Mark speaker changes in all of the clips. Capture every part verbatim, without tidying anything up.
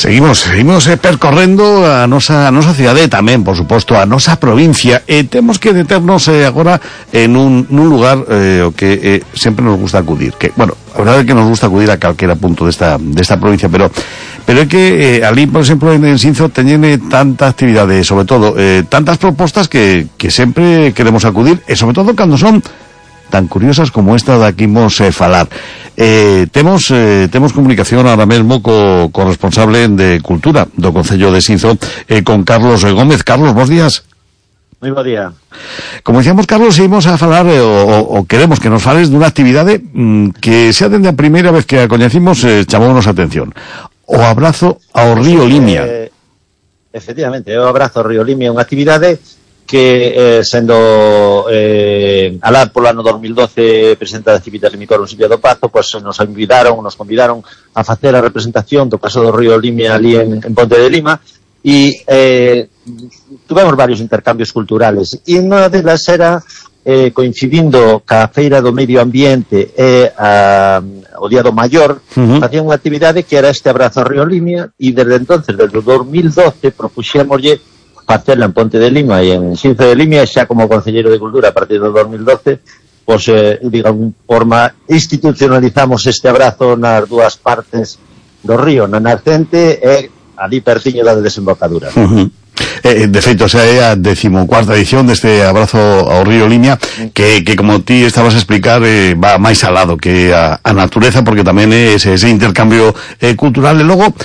Speaker 1: Seguimos, seguimos eh, percorrendo a nosa, a nosa cidade tamén, por suposto, a nosa provincia, e temos que deternos eh, agora en un, nun lugar eh, o que eh, sempre nos gusta acudir, que, bueno, a verdade é que nos gusta acudir a calquera punto desta, desta provincia, pero pero é que eh, ali, por exemplo, en, en Sinzo teñen eh, tanta actividade, sobre todo, eh, tantas propostas que, que sempre queremos acudir, e sobre todo cando son tan curiosas como esta de aquí imos eh, falar. Eh, temos eh, temos comunicación ahora mesmo co, co responsable de Cultura do Concello de Sinzo, eh, con Carlos Gómez. Carlos, bons días.
Speaker 2: Moi bo día.
Speaker 1: Como decíamos, Carlos, íbamos a falar eh, o, o queremos que nos fales dunha actividade mm, que xa dende a primeira vez que a coñecimos eh, chamounos a atención. O abrazo ao río Limia.
Speaker 2: Eh, efectivamente, o abrazo ao río Limia é unha actividade que eh, sendo eh, alá polo ano dos mil doce presidente da actividade Limicoro Silvia do Pazo, pues nos invitaron, nos convidaron a facer a representación do paso do río Limia ali en, en Ponte de Lima, e eh, tuvemos varios intercambios culturales, e unha delas era eh, coincidindo ca Feira do Medio Ambiente e a, o Día do Maior, uh-huh. facían unha actividade que era este abrazo ao río Limia, e desde entonces, desde o dos mil doce, propuxémoslle facela en Ponte de Lima e en Sinzo de Limia, xa como concelleiro de Cultura a partir do dos mil doce, pois, eh, digamos, forma, institucionalizamos este abrazo nas dúas partes do río, na nascente e ali pertiño da desembocadura.
Speaker 1: Uh-huh. Eh, de feito, xa é a decimocuarta edición deste abrazo ao río Limia, que, que como ti estabas a explicar, eh, va máis alado que a, a natureza, porque tamén é ese, ese intercambio eh, cultural, e logo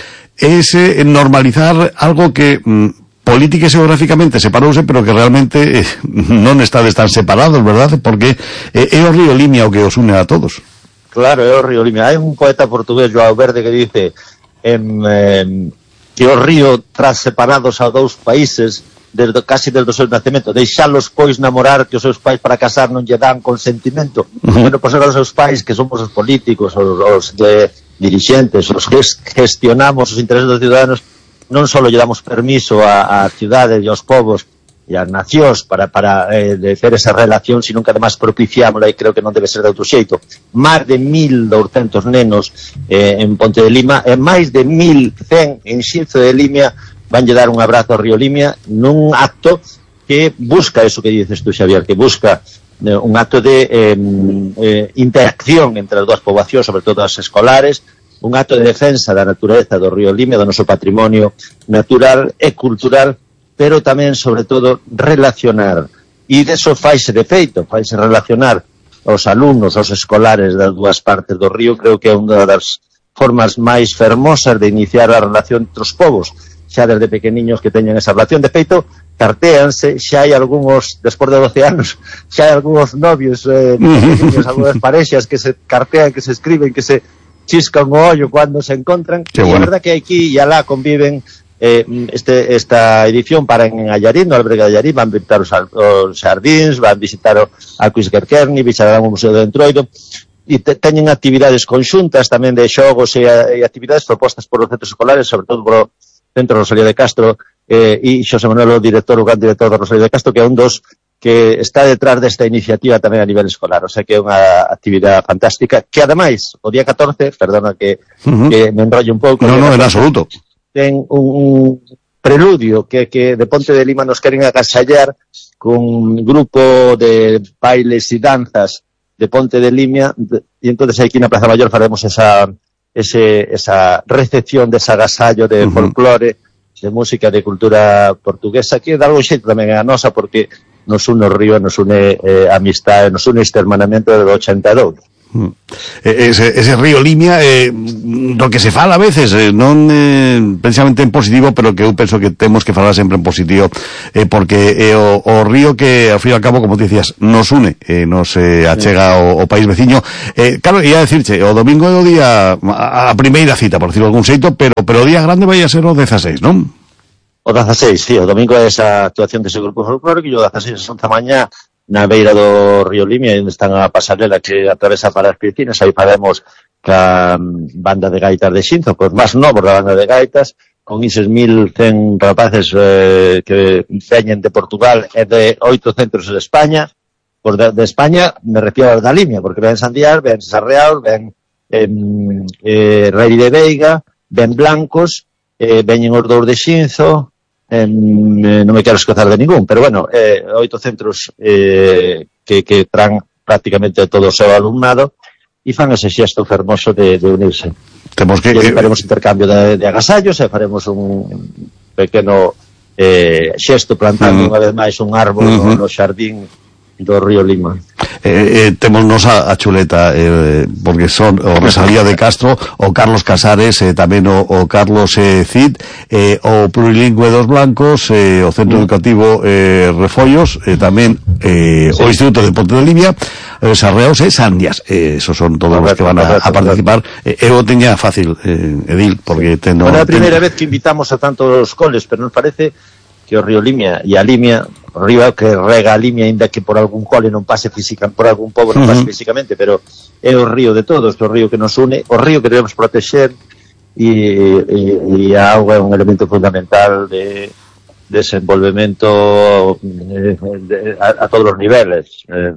Speaker 1: ese normalizar algo que mm, política e xeográficamente separouse, pero que realmente eh, non estades tan separados, verdad? Porque eh, é o río Limia o que os une a todos.
Speaker 2: Claro, é o río Limia. Hai un poeta portugués, João Verde, que dice em, em, que o río tras separados a dous países desde, casi desde o seu nacemento, deixalos pois namorar, que os seus pais para casar non lle dan consentimento. Uh-huh. Bueno, pois os seus pais, que somos os políticos, os, os de, dirixentes, os que gestionamos os intereses dos ciudadanos, non só lle damos permiso a, a cidades e aos povos e as nacións para, para eh, de ter esa relación, sino que además propiciámola, e creo que non debe ser de outro xeito. Máis de mil douscentos nenos eh, en Ponte de Lima e máis de mil cen en Sinzo de Limia vanlle dar un abrazo ao río Limia nun acto que busca eso que dices tú, Xavier, que busca eh, un acto de eh, eh, interacción entre as dúas poboacións, sobre todo as escolares, un acto de defensa da natureza do río Limia, do noso patrimonio natural e cultural, pero tamén, sobre todo, relacionar. E deso faise de feito, faise relacionar os alumnos, os escolares das dúas partes do río. Creo que é unha das formas máis fermosas de iniciar a relación entre os povos, xa desde pequeniños que teñen esa relación. De feito, cartéanse, xa hai algúns, despois de doce anos, xa hai algúns novios, eh, pequeniños, algúnas parexas que se cartean, que se escriben, que se chiscan o ollo cando se encontran.
Speaker 1: Qué
Speaker 2: e
Speaker 1: bueno.
Speaker 2: A verdad que aquí e alá conviven eh, este, esta edición para en Allarín, no albergue de Allarín, van visitar os, os xardíns, van visitar o Aquisquerquerni, visitarán o Museo do Entroido, e te, teñen actividades conxuntas tamén de xogos e, e actividades propostas por os centros escolares, sobre todo por o Centro Rosalía de Castro, eh, e Xosé Manuel, o director, o gran director do Rosalía de Castro, que é un dos que está detrás desta iniciativa tamén a nivel escolar. O sea que é unha actividade fantástica, que ademais, o día catorce, perdona que, uh-huh. que me enrollo un pouco.
Speaker 1: No, no, en absoluto.
Speaker 2: Ten un, un preludio que, que de Ponte de Lima nos queren agasallar con un grupo de bailes e danzas de Ponte de Lima, e entonces aquí na Plaza Mayor faremos esa, ese, esa recepción de ese agasallo de uh-huh. folclore, de música, de cultura portuguesa, que de algo xeito tamén é a nosa, porque nos une o río, nos une eh, amistade, nos une este hermanamento do ochenta e dous.
Speaker 1: Mm. Ese, ese río Limia, eh, do que se fala a veces, eh, non eh, precisamente en positivo, pero que eu penso que temos que falar sempre en positivo, eh, porque é eh, o, o río que, ao fin e ao cabo, como te dicías, nos une, eh, nos eh, achega ao, ao país veciño. Eh, claro, ia decirche, o domingo é o día, a, a primeira cita, por decirlo algún xeito, pero, pero o día grande vai a ser o dezaseis, non?
Speaker 2: O dezaseis, sí, o domingo é esa actuación dese grupo folclórico, e o dezaseis ás once da mañá na beira do río Limia, onde están a pasarela que atravesa para as Piscinas. Aí faremos ca banda de gaitas de Sinzo, cos máis novos da banda de gaitas, con eses mil cen rapaces eh, que veñen de Portugal e de oito centros de España. Por de, de España me refiero a da Limia, porque ven Sandiar, ven Sarreal, ven eh, eh, Rei de Veiga, ven Blancos, eh, veñen os dous de Xinzo, eh, non me quero escozar de ningún, pero bueno, eh, oito centros eh, que, que traen prácticamente todo o seu alumnado e fan ese xesto fermoso de, de unirse.
Speaker 1: Temos que,
Speaker 2: e faremos intercambio de, de agasallos e faremos un pequeno eh, xesto plantando uh -huh. unha vez máis un árbol uh -huh. no, no xardín do río Lima.
Speaker 1: Eh, eh, temos nos a, a chuleta eh, porque son o Rosalía de Castro, o Carlos Casares, eh, tamén o, o Carlos eh, Cid, eh, o Plurilingüe dos Blancos, eh, o Centro Educativo eh, Refollos, eh, tamén eh, sí. o Instituto de Ponte de Limia, eh, Sarreos e Sandias, eh, esos son todos correcto, os que van a, correcto, a participar. Eh, eu teña fácil, eh, Edil, porque tendo...
Speaker 2: Bueno, é a primeira ten... vez que invitamos a tantos coles, pero nos parece que o río Limia e a Limia, o río que rega a Limia, ainda que por algún cole non pase física, por algún pobo non pase uh -huh. físicamente, pero é o río de todos, o río que nos une, o río que debemos proteger, e, e, e a auga é un elemento fundamental de desenvolvemento de, de, a, a todos os niveles. Eh,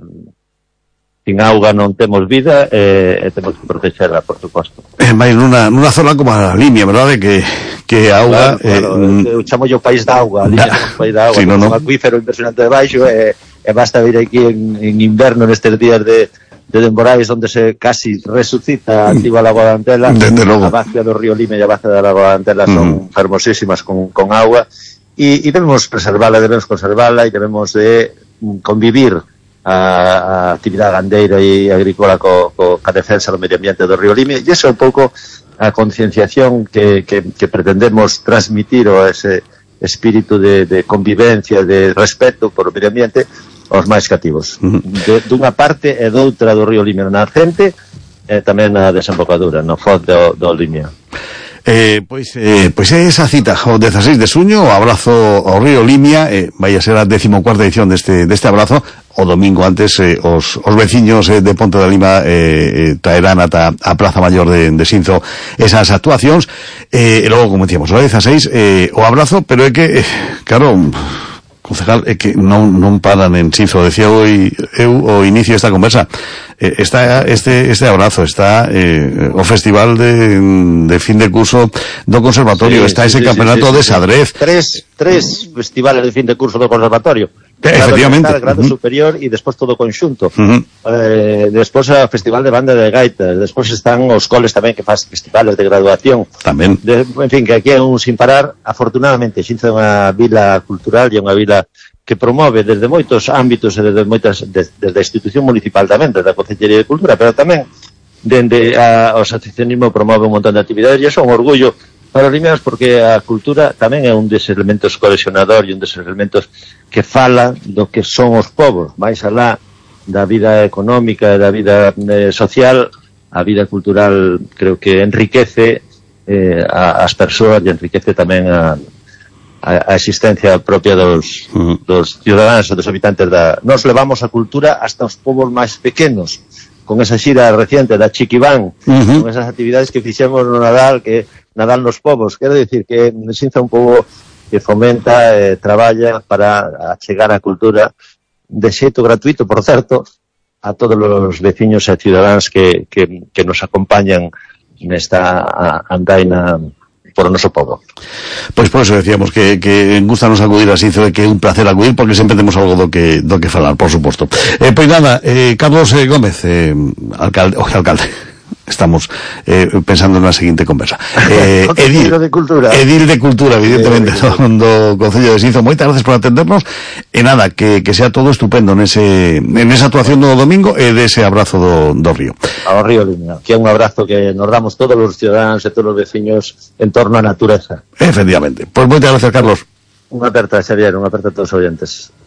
Speaker 2: sin auga non temos vida e, e temos que protegerla, por suposto.
Speaker 1: É máis nunha, nunha zona como a Limia, verdade? Que, que a auga...
Speaker 2: Claro, claro. Eh, eu chamo yo o país da auga, a Limia é un país da auga, sí, no, no. Un acuífero impresionante de baixo e, e basta vir aquí en, en inverno nestes días de, de temporais onde se casi resucita activa a Lagoa da Antela. A vacía do río Limia e a vacía da Lagoa da Antela son mm. fermosísimas con, con agua e, e debemos preservala, debemos conservala e debemos de convivir a, a actividade gandeira e agrícola co, co, ca defensa do medio ambiente do río Limia, e iso é un pouco a concienciación que, que, que pretendemos transmitir o ese espírito de, de convivencia, de respeto por o medio ambiente aos máis cativos. De, dunha parte e doutra do río Limia na nascente e tamén na desembocadura, no foz do, do Limia.
Speaker 1: Eh, pois, eh, pois é esa cita o dezaseis de xuño, o abrazo ao río Limia, eh, vai a ser a decimocuarta edición deste, deste abrazo. O domingo antes eh, os, os veciños eh, de Ponte da Lima eh, eh, traerán ata a Plaza Maior de, de Xinzo esas actuacións, eh, e logo, como decíamos, o dezaseis eh, o abrazo, pero é que, eh, claro, concejal, é que non, non paran en Xinzo. Decía hoy eu o inicio desta conversa, eh, está este este abrazo, está eh, o festival de, de fin de curso do conservatorio, sí, está sí, ese sí, campeonato sí, sí, de xadrez,
Speaker 2: tres, tres festivales de fin de curso do conservatorio.
Speaker 1: Eh, efectivamente.
Speaker 2: Grado, grado uh -huh. superior e despois todo o conxunto. Uh -huh. eh, despois o festival de banda de gaitas, despois están os coles tamén que faz festivales de graduación.
Speaker 1: Tamén.
Speaker 2: De, en fin, que aquí é un sin parar. Afortunadamente, Xinzo é unha vila cultural e unha vila que promove desde moitos ámbitos e desde moitas desde, desde a institución municipal tamén, desde a Concellería de Cultura, pero tamén dende a, o asociacionismo promove un montón de actividades e iso é un orgullo para os limianos, porque a cultura tamén é un deses elementos cohesionador e un deses elementos que fala do que son os povos, máis alá da vida económica, da vida eh, social. A vida cultural creo que enriquece eh, a, as persoas e enriquece tamén a, a, a existencia propia dos, uh -huh. dos ciudadanos e dos habitantes da... Nos levamos a cultura hasta os povos máis pequenos, con esa xira reciente da Chiquibán, uh -huh. con esas actividades que fixemos no Nadal, que Nadal nos povos. Quero dicir que Xinzo é un pobo que fomenta e eh, traballa para chegar a cultura de xeito gratuito, por certo, a todos os veciños e cidadáns que, que, que nos acompañan nesta andaina por o noso pobo.
Speaker 1: Pois por eso decíamos que, que gustanos acudir a Xinzo e que é un placer acudir, porque sempre temos algo do que, do que falar, por suposto. Eh, pois nada, eh, Carlos eh, Gómez, eh, alcalde, oje, alcalde, estamos eh, pensando na seguinte conversa. Eh, Edil,
Speaker 2: de Cultura.
Speaker 1: Edil de Cultura, evidentemente, eh, do, do Concello de Xinzo. Moitas gracias por atendernos. E nada, que, que sea todo estupendo nese, en esa actuación do domingo e dese abrazo do, do río.
Speaker 2: Ao río Limia, que é un abrazo que nos damos todos os ciudadanos e todos os veciños en torno á natureza.
Speaker 1: Efectivamente. Pois pues moitas gracias, Carlos.
Speaker 2: Unha aperta, Xavier, unha aperta a todos os oyentes.